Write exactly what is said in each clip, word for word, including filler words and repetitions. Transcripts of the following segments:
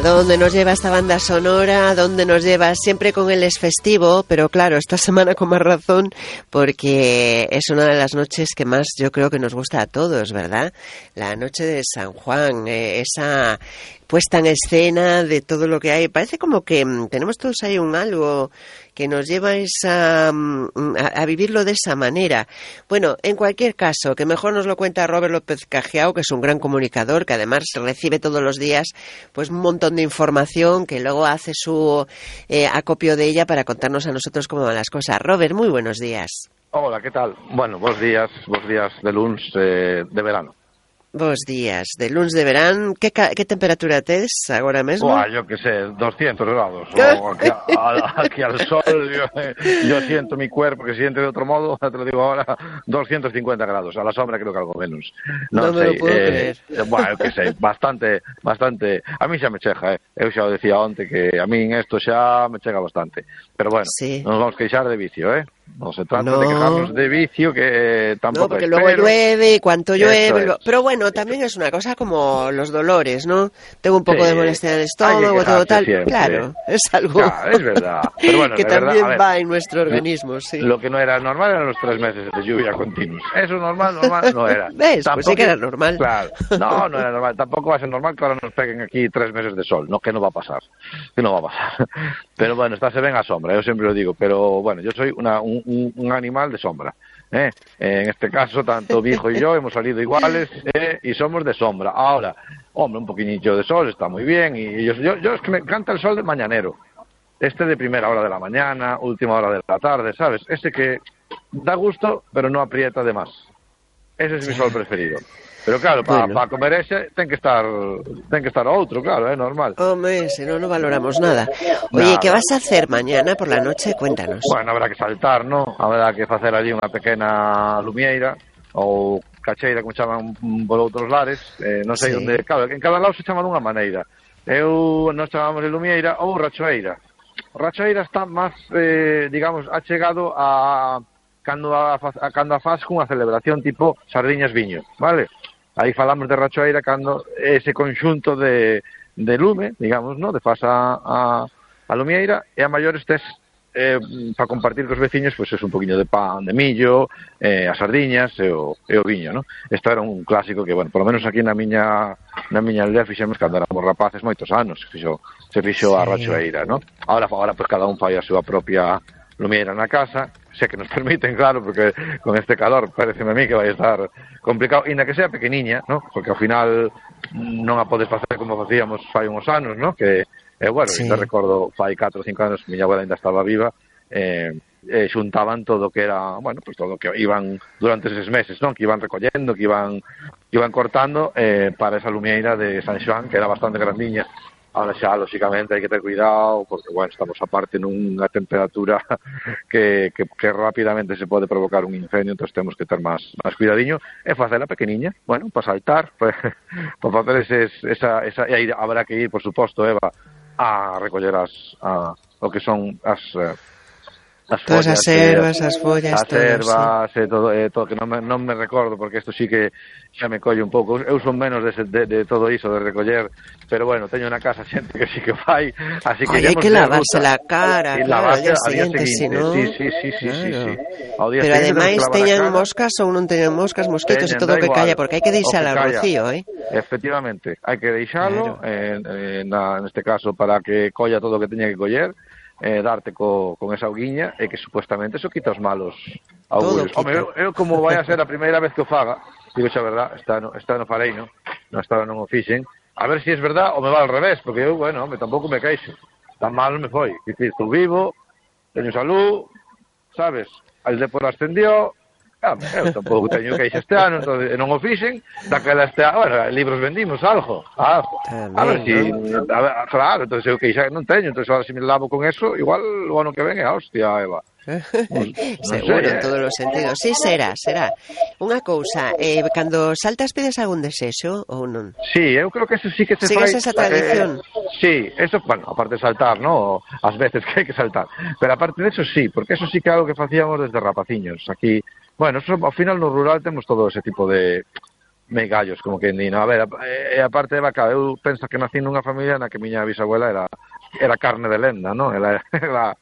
¿A dónde nos lleva esta banda sonora? ¿A dónde nos lleva? Siempre con el es festivo, pero claro, esta semana con más razón, porque es una de las noches que más yo creo que nos gusta a todos, ¿verdad? La noche de San Juan, eh, esa puesta en escena de todo lo que hay. Parece como que mmm, tenemos todos ahí un algo que nos lleva esa, a, a vivirlo de esa manera. Bueno, en cualquier caso, que mejor nos lo cuenta Robert López Cajiao, que es un gran comunicador, que además recibe todos los días pues un montón de información, que luego hace su eh, acopio de ella para contarnos a nosotros cómo van las cosas. Robert, muy buenos días. Hola, ¿qué tal? Bueno, buenos días, buenos días de lunes eh, de verano. Bos días, de luns de verán, que, que temperatura tes agora mesmo? Buah, yo que sé, doscientos grados. O aquí, a, aquí al sol, yo, yo siento mi cuerpo que siente de otro modo, te lo digo ahora, doscientos cincuenta grados, a la sombra creo que algo menos. No, no me sei, lo puedo eh, creer. Bueno, que sei, bastante, bastante, a mí xa me cheja, eh. Eu xa o decía onte que a mí en esto xa me chega bastante. Pero bueno, sí. Non nos vamos queixar de vicio, eh. No se trata no. de quejarnos de vicio, que tampoco no, porque es, luego pero... llueve y cuanto llueve, es. pero bueno, también es una cosa como los dolores, ¿no? Tengo un poco sí, de molestia en el estómago, todo tal, siempre. claro, es algo claro, es verdad. Pero bueno, que también verdad, ver, va en nuestro organismo, sí. Lo que no era normal eran los tres meses de lluvia continuos. Eso normal, normal no era. ¿Ves? Tampoco, pues sí que era normal. Claro, no, no era normal. Tampoco va a ser normal que ahora nos peguen aquí tres meses de sol, no, que no va a pasar, que no va a pasar. Pero bueno, está se ven a sombra, yo siempre lo digo, pero bueno, yo soy una, un, un animal de sombra. ¿eh? En este caso, tanto Vijo y yo hemos salido iguales ¿eh? y somos de sombra. Ahora, hombre, un poquinillo de sol está muy bien. Y yo, yo, yo es que me encanta el sol de mañanero. Este de primera hora de la mañana, última hora de la tarde, ¿sabes? Ese que da gusto, pero no aprieta de más. Ese es mi sol preferido. Pero claro, para bueno. pa comer ese ten que estar ten que estar outro, claro, é normal. Hombre, si no, no valoramos nada. Oye, nada. ¿Qué vas a hacer mañana por la noche? Cuéntanos. Bueno, habrá que saltar, ¿no? Habrá que facer allí unha pequena lumieira ou cacheira, como chaman por outros lares, eh, non sei sí. onde, claro, en cada lado se chama dunha maneira. Eu nos chamamos de lumieira ou rachoeira. Rachoeira está máis, eh, digamos, achegado a cando a, a cando a faz cunha celebración tipo sardiñas viño, vale? Aí falamos de rachoeira cando ese conxunto de, de lume, digamos, ¿no? De faz a, a, a lumieira, e a maiores tes eh, para compartir cos veciños, pois pues, é un poquinho de pan de millo, eh, as sardiñas e o, e o viño, ¿no? Isto era un clásico que, bueno, por lo menos aquí na miña na miña aldea fixemos cando éramos rapaces moitos anos, se fixo, se fixo sí. a rachoeira, ¿no? Ahora, ahora pues cada un fai a súa propia lumieira na casa, sé que nos permiten, claro, porque con este calor parece a mí que vai estar complicado, e na que sea pequeniña, ¿no? Porque ao final non a podes facer como facíamos fai uns anos, ¿no? Que, eh, bueno, sí. ainda recordo fai catro ou cinco anos, miña abuela ainda estaba viva, eh, eh, xuntaban todo que era, bueno, pues todo que iban durante eses meses, ¿no? Que iban recollendo, que iban que iban cortando eh, para esa lumieira de San Xoán, que era bastante grandiña. Ahora xa, lóxicamente, hai que ter cuidado, porque, bueno, estamos aparte nunha temperatura que, que, que rapidamente se pode provocar un incendio, entón temos que ter máis, máis cuidadiño, e facela pequeniña, bueno, para saltar, para facer eses, esa, esa, e aí habrá que ir, por suposto, Eva, a recoller as, a, o que son as... as todas follas, as ervas, as follas, as ervas, sí. e todo, e todo, que non me, non me recordo, porque isto sí que xa me colle un pouco. Eu son menos de, de, de todo iso, de recoller, pero bueno, teño na casa xente que sí que fai, así que... Ay, hai que lavarse la cara, y claro, lavarse al día siguiente, si no... Sí, sí, sí, sí, claro. sí, sí. Ao día pero ademais cara, teñan moscas ou non teñan moscas, mosquitos e todo o que calla, porque hai que deixar al rocío, eh? Efectivamente, hai que deixalo, claro. eh, eh, na, neste caso, para que colla todo o que teña que coller, eh, darte co, con esa auguiña, e que supuestamente eso quita os malos augurios. Home, eu, eu como vai a ser a primeira vez que o faga, digo xa verdad, esta no, esta no farei, no? No estaba non o fixen, a ver se si é verdad ou me va al revés, porque eu, bueno, me tampouco me queixo, tan mal me foi, que estou vivo, teño salud, sabes, el Depor ascendió, ah, eu tampouco teño queixa este ano, entón, non o fixen, daquela este ano, bueno, libros vendimos, algo, algo, a ver si, a ver, claro, entón eu queixa non teño, entón ahora se me lavo con eso, igual o ano que ven é a hostia, Eva. Pues, seguro, sei, en todos os sentidos. Sí, será, será. Unha cousa, eh, cando saltas pides algún desexo ou non? Sí, eu creo que eso sí que se Sigues fai. esa tradición? Eh, sí, eso, bueno, aparte de saltar, ¿no? As veces que hai que saltar. Pero aparte de eso sí, porque eso sí que é algo que facíamos desde rapaciños. Aquí, bueno, eso, ao final no rural temos todo ese tipo de meigallos, como que di, no? A ver, e aparte, vaca, eu penso que nací nunha familia na que miña bisabuela era era carne de lenda, non? Era, era,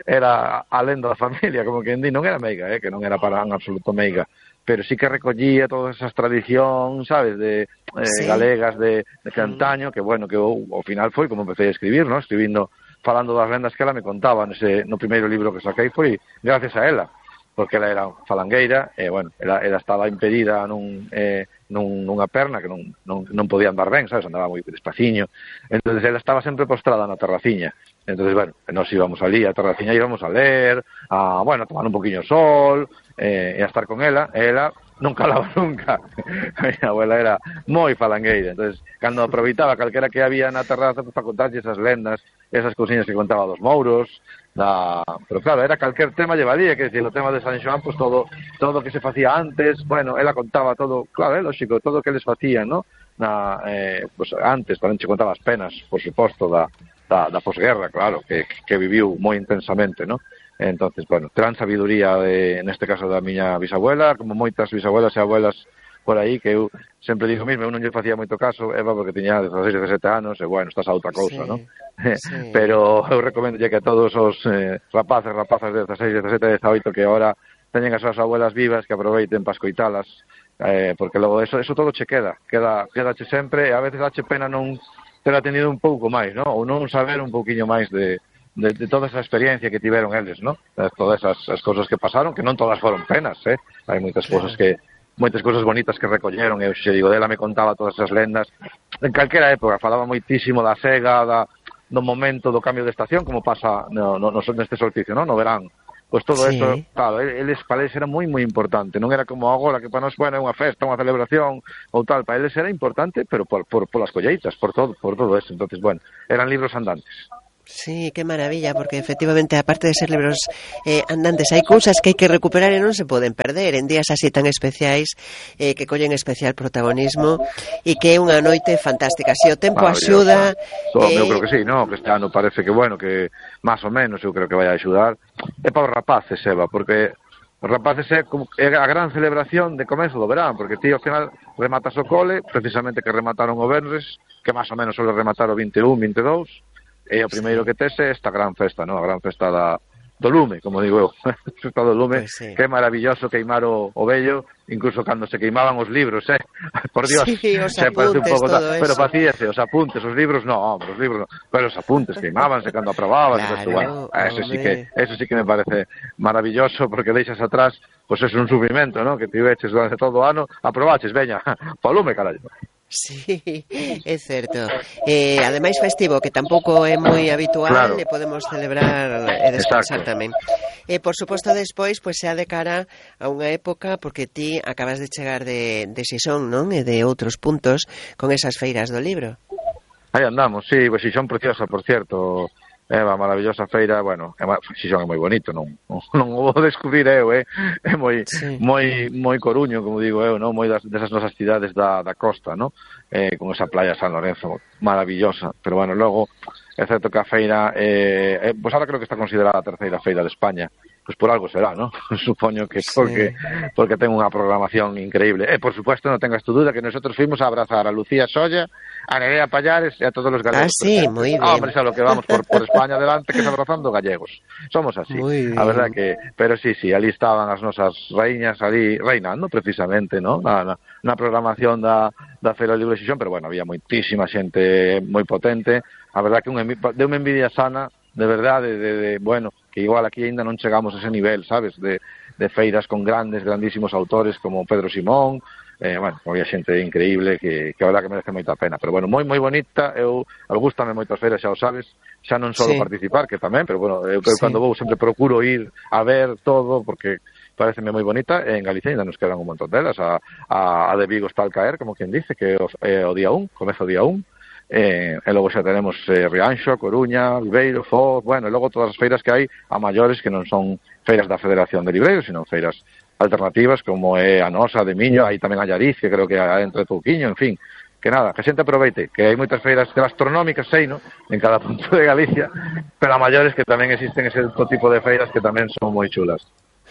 era a lenda da familia, como que di, non era meiga, eh, que non era para en absoluto meiga, pero sí que recollía todas esas tradicións, sabes, de eh, sí. galegas de, de cantaño, que bueno, que o, ao final foi como empecé a escribir, non? Escribindo, falando das lendas que ela me contaba nese, no primeiro libro que saquei, foi gracias a ela, porque ela era falangueira, e, bueno, ela, ela estaba impedida nun, eh, nun, nunha perna que non, non, non podía andar ben, sabes, andaba moi despaciño, entonces ela estaba sempre postrada na terraciña, entonces, bueno, nos íbamos ali a terraciña, íbamos a ler, a, bueno, a tomar un poquinho sol, eh, e a estar con ela, e ela non calaba nunca, a miña abuela era moi falangueira, entonces, cando aproveitaba calquera que había na terraza, pues, para contarlle esas lendas, esas cousiñas que contaba dos mouros, da... pero claro, era calquer tema llevaría, que decir, o tema de San Xoán, pues todo todo que se facía antes, bueno, ela contaba todo, claro, é lógico, todo o que les facían, ¿no? Na, eh, pues antes, tamén che contaba as penas, por suposto, da, da, da posguerra, claro, que, que viviu moi intensamente, ¿no? Entonces, bueno, gran sabiduría, de, neste caso, da miña bisabuela, como moitas bisabuelas e abuelas por aí, que eu sempre digo mismo, eu non lle facía moito caso, Eva, porque tiña dezaseis, dezasete anos, e bueno, estás a outra cousa, sí, ¿no? Sí. Pero eu recomendo que a todos os eh, rapaces, rapazas de dezaseis, dezasete, dezaoito que ahora teñen as súas abuelas vivas, que aproveiten para escoitalas, eh, porque logo eso, eso todo che queda, queda, quedache sempre, e a veces dache pena non ter atendido un pouco máis, ¿no? Ou non saber un pouquiño máis de, de, de toda esa experiencia que tiveron eles, ¿no? De todas esas as cousas que pasaron, que non todas foron penas, eh? Hai moitas cousas que moitas cousas bonitas que recolleron, e eu xe digo, dela me contaba todas esas lendas, en calquera época, falaba moitísimo da sega, da, do momento do cambio de estación, como pasa no, no, no, neste solsticio, no, no verán, pois todo sí. Eso, claro, eles, para eles era moi moi importante, non era como agora, que para nós, bueno, é unha festa, unha celebración, ou tal, para eles era importante, pero por, por, por las colleitas, por todo, por todo eso, entonces, bueno, eran libros andantes. Sí, qué maravilla, porque efectivamente, aparte de ser libros eh, andantes, hai cousas que hai que recuperar e non se poden perder en días así tan especiais, eh, que collen especial protagonismo, e que é unha noite fantástica. Si o tempo axuda... Eh... Eu creo que sí, no? Que este ano parece que, bueno, que máis ou menos eu creo que vai a axudar. É para os rapaces, Eva, porque os rapaces é, como, é a gran celebración de comezo do verán, porque ti ao final rematas o cole, precisamente que remataron o venres, que máis ou menos suele rematar o vinte e un, vinte e dous, e o primeiro que tese esta gran festa, ¿no? A gran festa da, do lume, como digo eu. Festa do lume, pues sí. Que maravilloso queimar o, o vello, incluso cando se queimaban os libros, eh? Por Dios, sí, os se apuntes, un pouco todo ta... pero facíase, os apuntes, os libros no, hombre, os libros no, pero os apuntes queimábanse cando aprobabas, claro, bueno, eso sí que eso sí que me parece maravilloso, porque deixas atrás, pues es un sufrimento, ¿no? Que te veches durante todo o ano, aprobaches, veña, po lume, carallo. Sí, é certo. Eh, ademais festivo, que tampouco é moi habitual, claro. E podemos celebrar e descansar tamén. E, por suposto, despois, pois, xa de cara a unha época, porque ti acabas de chegar de, de Xixón, non? E de outros puntos, con esas feiras do libro. Aí andamos, sí, pues Xixón preciosa, por cierto. É unha maravillosa feira, bueno, é, Xixón é moi bonito, non, non o vou descubrir eu, eh? É moi, sí. moi, moi Coruño, como digo eu, non? Moi das, desas nosas cidades da, da costa, non? Eh, con esa playa San Lorenzo, maravillosa, pero bueno, logo, é certo que a feira, eh, eh, pues ahora creo que está considerada a terceira feira de España, pues por algo será, ¿no? Supoño que porque sí. Porque ten unha programación increíble. E, por supuesto, non tengas tu duda que nosotros fuimos a abrazar a Lucía Solla, a Nerea Pallares e a todos os galegos. Ah, sí, moi bien. Ah, hombre, xa lo que vamos por, por España adelante, que se abrazando gallegos. Somos así. A verdad que... Pero sí, sí, ali estaban as nosas reiñas, ali reinando, precisamente, ¿no? Na, na, na programación da, da Feira do Libro de Xixón, pero, bueno, había moitísima xente moi potente. A verdad que un, de unha envidia sana, de verdade, de, de, bueno, que igual aquí ainda non chegamos a ese nivel, sabes, de, de feiras con grandes, grandísimos autores como Pedro Simón, eh, bueno, había xente increíble que, que a verdad que merece moita pena, pero bueno, moi moi bonita, eu, gústame moitas feiras, xa o sabes, xa non só sí. Participar, que tamén, pero bueno, eu, eu sí. Cando vou sempre procuro ir a ver todo, porque pareceme moi bonita, e en Galicia ainda nos quedan un montón delas, a, a, a de Vigo está al caer, como quien dice, que é o, é o día un, comezo o día un, Eh, e logo xa tenemos eh, Rianxo, Coruña, Viveiro, Foz, bueno, e logo todas as feiras que hai a maiores que non son feiras da Federación de Libreiros, sino feiras alternativas como é a nosa de Miño, aí tamén a Llariz, que creo que hai entre Touquiño, en fin, que nada, que xente aproveite, que hai moitas feiras gastronómicas, sei, no? En cada punto de Galicia, pero a maiores que tamén existen ese tipo de feiras que tamén son moi chulas.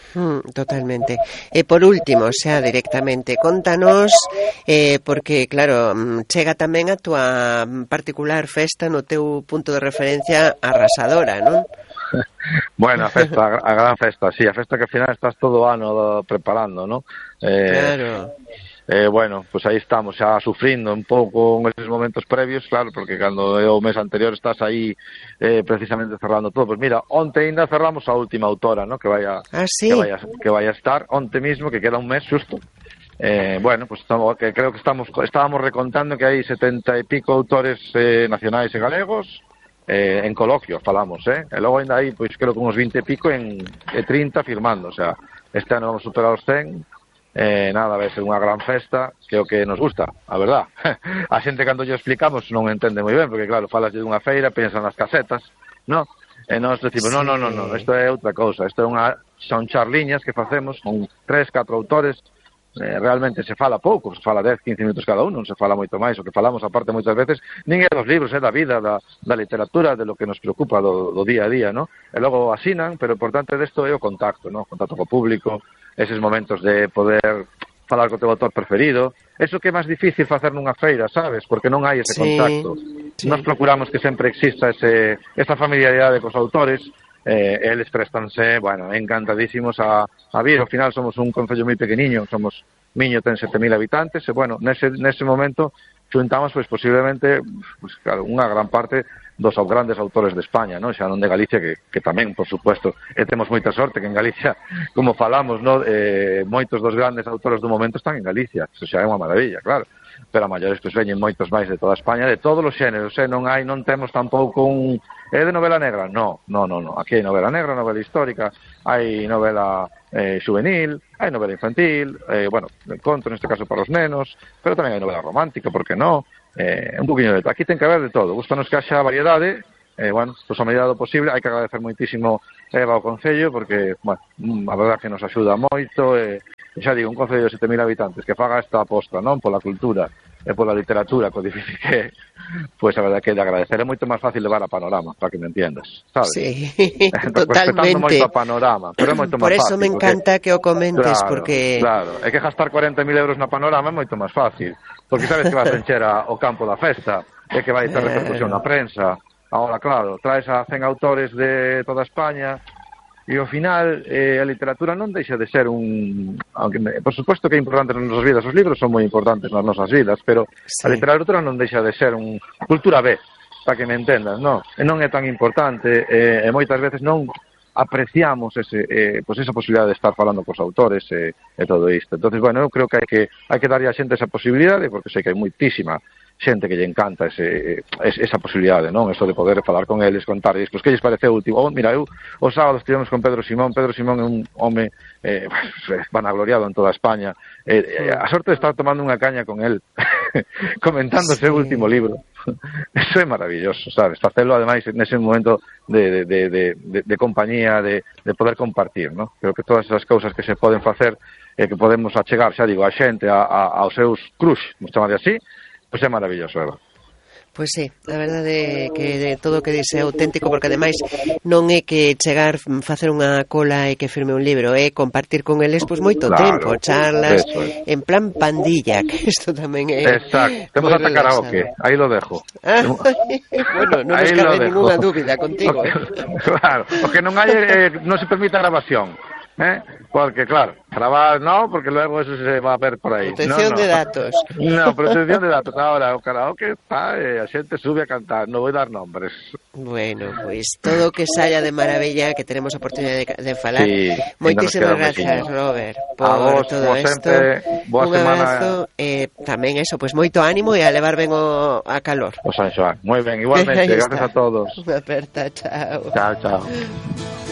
Mm, totalmente. E por último, xa directamente, contanos, eh, porque claro, chega tamén a túa particular festa no teu punto de referencia arrasadora, non? Bueno, a festa, a gran festa, sí, a festa que ao final estás todo o ano preparando, non? Eh, claro. Eh, bueno, pues aí estamos xa sufrindo un pouco en esos momentos previos, claro, porque cando é o mes anterior estás aí eh, precisamente cerrando todo. Pues mira, onte ainda cerramos a última autora, ¿no? Que vai a, ah, ¿sí? que vai a, que vai a estar onte mismo, que queda un mes xusto. Eh, bueno, pues estamos, que creo que estamos estábamos recontando que hai setenta e pico autores eh, nacionais e galegos eh, en coloquio, falamos, eh? E logo ainda hai, pois creo que uns vinte e pico en e trinta firmando, o sea, este ano vamos superar os cen. Eh, nada, vai ser unha gran festa, que é o que nos gusta, a verdad. A xente cando lle explicamos non entende moi ben, porque claro, falas de unha feira, pensan nas casetas, no? E nós decimos, sí. no, no, no, no, isto é outra cousa, isto é unha, son charliñas que facemos con tres, catro autores, eh, realmente se fala pouco, se fala dez, quince minutos cada uno, non se fala moito máis, o que falamos aparte moitas veces, nin é dos libros, é da vida, da, da literatura, de lo que nos preocupa do, do día a día, no? E logo asinan, pero o importante desto é o contacto, no? O contacto co público, eses momentos de poder falar co teu autor preferido, eso que é máis difícil facer nunha feira, sabes? Porque non hai ese sí, contacto. Sí. Nós procuramos que sempre exista ese, esa familiaridade cos autores, eh, eles prestanse, bueno, encantadísimos a, a vir. Ao final somos un concello moi pequeniño, somos Miño ten sete mil habitantes, e bueno, nese, nese momento xuntamos, pois, posiblemente, pues, claro, unha gran parte dos grandes autores de España, non? Xa non de Galicia, que, que tamén, por supuesto, e temos moita sorte que en Galicia, como falamos, non? Eh, moitos dos grandes autores do momento están en Galicia, eso xa é unha maravilla, claro, pero a maiores que veñen moitos máis de toda España, de todos os xéneros, e non hai, non temos tampouco un... É de novela negra? No, no, no, no, aquí hai novela negra, novela histórica, hai novela eh, juvenil, hai novela infantil, eh, bueno, conto neste caso para os nenos, pero tamén hai novela romántica, por que non? Eh, un poquinho de todo. Aquí ten que haber de todo. Gustanos que haxa variedade, eh, bueno, pues a medida do posible. Hai que agradecer moitísimo Eva ao Concello, porque, bueno, a verdade que nos axuda moito, e eh, xa digo, un Concello de sete mil habitantes que faga esta aposta, non, pola cultura e pola literatura, co difícil que é, pois a verdade que de agradecer é moito máis fácil levar a Panorama, para que me entiendas, sabes? Sí, totalmente. Respetando moito a Panorama, pero é moito máis fácil. Por eso me encanta porque, que o comentes, claro, porque... Claro, é que gastar cuarenta mil euros na Panorama é moito máis fácil, porque sabes que vas a encher a, o campo da festa, e que vai ter repercusión na prensa. Ahora, claro, traes a cen autores de toda España, e ao final eh, a literatura non deixa de ser un... Aunque, por suposto que é importante nas nosas vidas, os libros son moi importantes nas nosas vidas, pero sí, a literatura non deixa de ser un cultura B, para que me entendas, non? E non é tan importante, eh, e moitas veces non apreciamos ese, eh, pues esa posibilidade de estar falando cos autores e, e todo isto. Entonces, bueno, eu creo que hai que hai que darlle a xente esa posibilidade, porque sei que hai moitísima xente que lle encanta ese, esa posibilidade, non? Eso de poder falar con eles, contarles, pois que lles pareceu o último. Oh, mira, eu o sábado estivemos con Pedro Simón. Pedro Simón é un home eh, vanagloriado en toda España. Eh, a sorte de estar tomando unha caña con él, comentando sí, o seu último libro. Eso é maravilloso, sabes? Facelo, ademais, nese momento de, de, de, de, de compañía, de, de poder compartir, non? Creo que todas esas cousas que se poden facer e eh, que podemos achegar, xa digo, a xente, a, a, aos seus crush, vamos chamar de así, pois é maravilloso, Eva. Pois sí, a verdade é que de todo o que dice é auténtico, porque ademais non é que chegar, facer unha cola e que firme un libro, é compartir con eles pois moito claro, tempo, charlas, es. En plan pandilla, que isto tamén é... Exacto, temos ata karaoke, aí lo dejo. Ah, bueno, non nos cabe ninguna dúbida contigo, eh? Claro, porque non hai, eh, non se permite a grabación. ¿Eh? Porque, claro, grabar no, porque luego eso se va a ver por aí. Protección no, no. de datos. No, protección de datos. Ahora, o karaoke está, eh, a xente sube a cantar, non vou dar nombres. Bueno, pois pues, todo o que saia de maravilla, que tenemos a oportunidade de, de falar. Sí, moitísimas gracias, Robert, por vos, todo isto. Un abrazo, eh, tamén eso, pois pues, moito ánimo e a levar ben o, a calor. O San Xoán, moi ben, igualmente, gracias a todos. Unha aperta, chao. Chao, chao.